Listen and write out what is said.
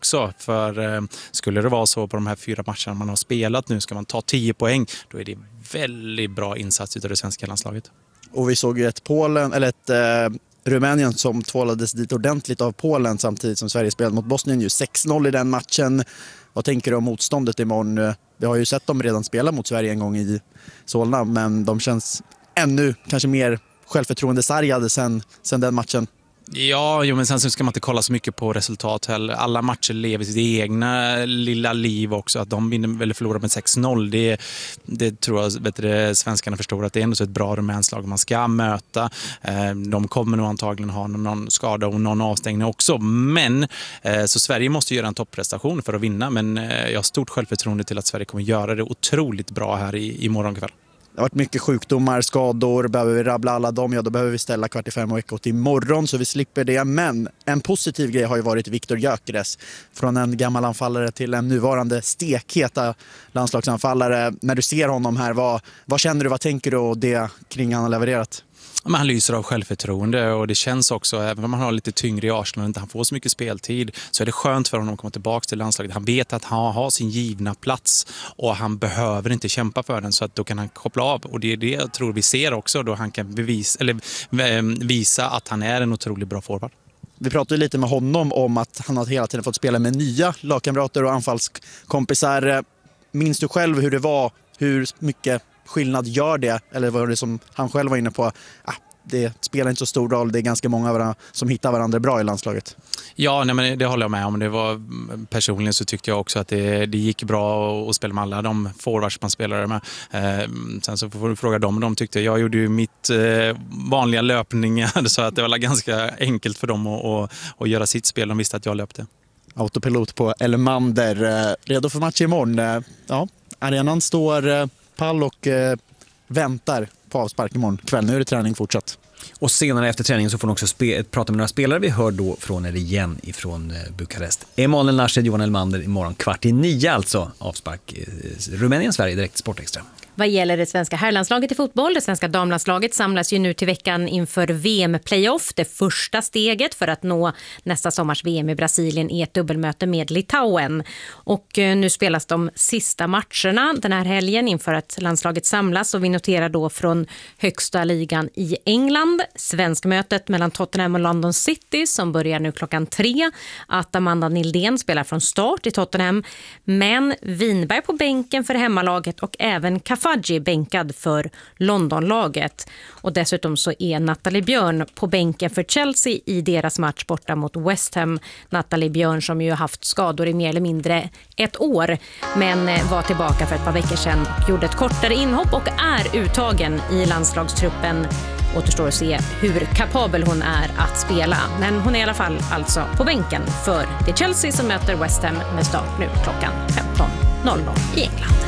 också. För skulle det vara så på de här 4 matcherna man har spelat nu, ska man ta 10 poäng, då är det väldigt bra insats utav det svenska landslaget. Och vi såg ju ett Rumänien som tvålades dit ordentligt av Polen samtidigt som Sverige spelade mot Bosnien, ju 6-0 i den matchen. Vad tänker du om motståndet imorgon? Vi har ju sett dem redan spela mot Sverige en gång i Solna, men de känns ännu kanske mer självförtroendesargade sen den matchen. Ja, men sen så ska man inte kolla så mycket på resultat heller. Alla matcher lever sitt egna lilla liv också. Att de vinner eller förlorar med 6-0, det tror jag svenskarna förstår, att det är ändå så ett bra rumänslag man ska möta. De kommer nog antagligen ha någon skada och någon avstängning också. Men så Sverige måste göra en topprestation för att vinna. Men jag har stort självförtroende till att Sverige kommer göra det otroligt bra här i morgonkväll. Det har varit mycket sjukdomar, skador. Behöver vi rabbla alla dem, då behöver vi ställa 4:45 och Ekot imorgon så vi slipper det. Men en positiv grej har ju varit Viktor Gyökeres. Från en gammal anfallare till en nuvarande stekheta landslagsanfallare. När du ser honom här, vad känner du, vad tänker du och det kring han har levererat? Men han lyser av självförtroende och det känns också, även om han har lite tyngre i Arsenal och inte han får så mycket speltid, så är det skönt för honom att komma tillbaka till landslaget. Han vet att han har sin givna plats och han behöver inte kämpa för den, så att då kan han koppla av. Och det är det jag tror vi ser också, då han kan visa att han är en otroligt bra forward. Vi pratade lite med honom om att han har hela tiden fått spela med nya lagkamrater och anfallskompisar. Minns du själv hur det var? Hur mycket skillnad gör det? Eller var det som han själv var inne på? Det spelar inte så stor roll. Det är ganska många som hittar varandra bra i landslaget. Ja, men det håller jag med om. Personligen så tyckte jag också att det gick bra att spela med alla de forwards man spelade med. Sen så får du fråga dem. De tyckte jag gjorde ju mitt vanliga löpningar så att det var ganska enkelt för dem att göra sitt spel. De visste att jag löpte. Autopilot på Elmander. Redo för match imorgon. Ja, arenan står pall och väntar på avspark imorgon kväll. Nu är det träning fortsatt. Och senare efter träningen så får de också prata med några spelare. Vi hör då ifrån Bukarest. Emanuel Nashed, Johan Elmander imorgon 8:45 alltså. Avspark Rumänien-Sverige direkt Sportextra. Vad gäller det svenska herrlandslaget i fotboll, det svenska damlandslaget samlas ju nu till veckan inför VM-playoff. Det första steget för att nå nästa sommars VM i Brasilien är ett dubbelmöte med Litauen. Och nu spelas de sista matcherna den här helgen inför att landslaget samlas. Och vi noterar då från högsta ligan i England, svenskmötet mellan Tottenham och London City som börjar nu 3:00. Att Amanda Nildén spelar från start i Tottenham. Men Winberg på bänken för hemmalaget och även Kafaji bänkad för Londonlaget. Och dessutom så är Nathalie Björn på bänken för Chelsea i deras match borta mot West Ham. Nathalie Björn som ju har haft skador i mer eller mindre ett år men var tillbaka för ett par veckor sedan och gjorde ett kortare inhopp och är uttagen i landslagstruppen. Återstår att se hur kapabel hon är att spela. Men hon är i alla fall alltså på bänken för det Chelsea som möter West Ham med start nu 15:00 i England.